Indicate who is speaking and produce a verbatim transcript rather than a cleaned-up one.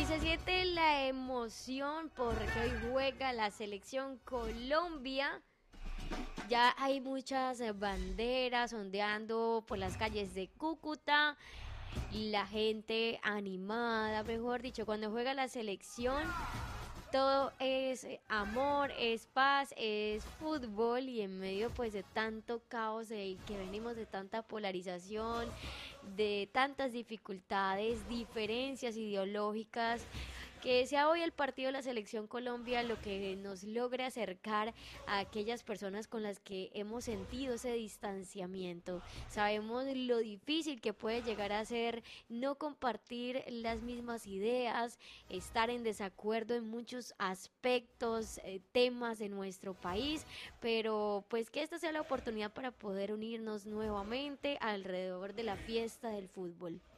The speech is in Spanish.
Speaker 1: se siente la emoción porque hoy juega la selección Colombia. Ya hay muchas eh, banderas ondeando por las calles de Cúcuta. La gente animada, mejor dicho, cuando juega la selección, todo es eh, amor, es paz, es fútbol y en medio pues de tanto caos de que venimos de tanta polarización, de tantas dificultades, diferencias ideológicas, que sea hoy el partido de la Selección Colombia lo que nos logre acercar a aquellas personas con las que hemos sentido ese distanciamiento. Sabemos lo difícil que puede llegar a ser no compartir las mismas ideas, estar en desacuerdo en muchos aspectos, eh, temas de nuestro país, pero pues que esta sea la oportunidad para poder unirnos nuevamente alrededor de la fiesta del fútbol.